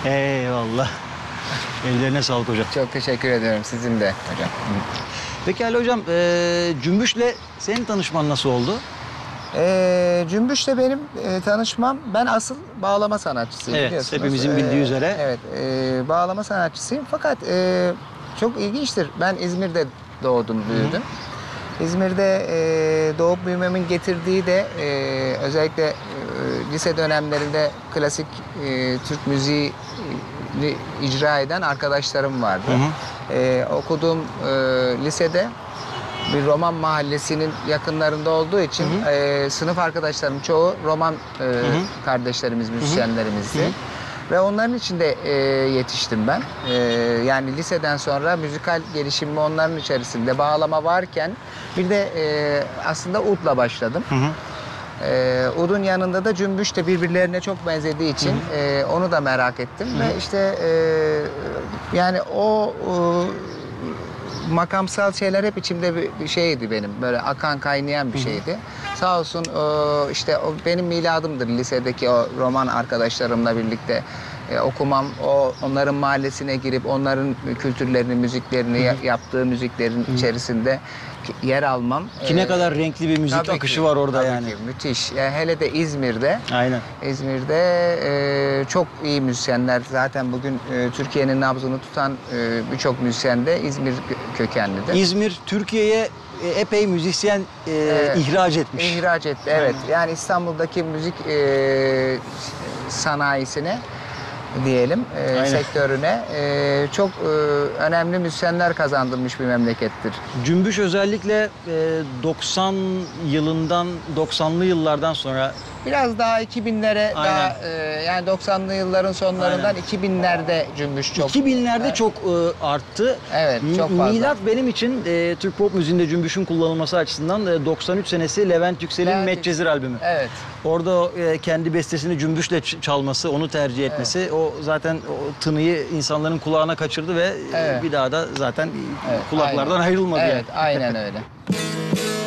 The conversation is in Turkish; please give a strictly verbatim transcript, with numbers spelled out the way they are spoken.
Eyvallah. Ellerine sağlık hocam. Çok teşekkür ediyorum sizin de hocam. Peki Ali hocam, e, Cümbüş'le senin tanışman nasıl oldu? E, Cümbüş'le benim e, tanışmam, ben asıl bağlama sanatçısıyım, Evet, biliyorsunuz. hepimizin bildiği E, üzere. Evet, e, bağlama sanatçısıyım. Fakat e, çok ilginçtir. Ben İzmir'de doğdum, büyüdüm. Hı. İzmir'de e, doğup büyümemin getirdiği de e, özellikle e, lise dönemlerinde klasik e, Türk müziği e, icra eden arkadaşlarım vardı. Hı hı. E, okuduğum e, lisede bir Roman mahallesinin yakınlarında olduğu için hı hı. E, sınıf arkadaşlarım çoğu Roman e, hı hı. kardeşlerimiz, müzisyenlerimizdi. Hı hı. Ve onların içinde e, yetiştim ben. E, yani liseden sonra müzikal gelişimim onların içerisinde. Bağlama varken bir de e, aslında udla başladım. Hı hı. E, udun yanında da cümbüş de birbirlerine çok benzediği için hı hı. E, onu da merak ettim. Hı hı. Ve işte e, yani o... E, makamsal şeyler hep içimde bir şeydi benim. Böyle akan kaynayan bir şeydi. Hı hı. Sağ olsun işte o benim miladımdır lisedeki o roman arkadaşlarımla birlikte e, okumam. O onların mahallesine girip onların kültürlerini, müziklerini, hı hı. yaptığı müziklerin hı hı. içerisinde yer almam. Ki ne kadar renkli bir müzik akışı ki, var orada tabii yani. Ki, müthiş. Yani hele de İzmir'de. Aynen. İzmir'de e, çok iyi müzisyenler. Zaten bugün e, Türkiye'nin nabzını tutan e, birçok müzisyen de İzmir kökenlidir. İzmir Türkiye'ye epey müzisyen e, evet, ihraç etmiş. İhraç etti, evet. Aynen. Yani İstanbul'daki müzik e, sanayisine diyelim, e, sektörüne e, çok e, önemli müzisyenler kazandırmış bir memlekettir. Cümbüş özellikle e, doksan yılından, doksanlı yıllardan sonra biraz daha iki binlere daha e, yani doksanlı yılların sonlarından aynen. iki binlerde Cümbüş çok. iki binlerde evet. çok e, arttı. Evet, çok fazla. Milat benim için e, Türk pop müziğinde Cümbüş'ün kullanılması açısından e, doksan üç senesi Levent Yüksel'in Medcezir albümü. Evet. Orada e, kendi bestesini Cümbüş'le çalması, onu tercih etmesi, evet. o zaten o tınıyı insanların kulağına kaçırdı ve evet. bir daha da zaten evet. kulaklardan aynen. ayrılmadı. Evet, yani. aynen öyle.